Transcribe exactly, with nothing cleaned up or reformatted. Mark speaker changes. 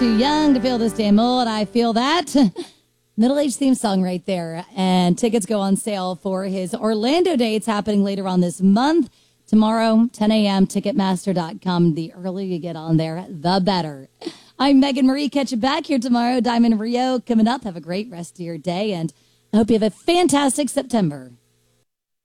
Speaker 1: Too young to feel this damn old. I feel that. Middle-aged theme song right there. And tickets go on sale for his Orlando dates happening later on this month. Tomorrow, ten a.m., Ticketmaster dot com. The earlier you get on there, the better. I'm Megan Marie. Catch you back here tomorrow. Diamond Rio coming up. Have a great rest of your day, and I hope you have a fantastic September.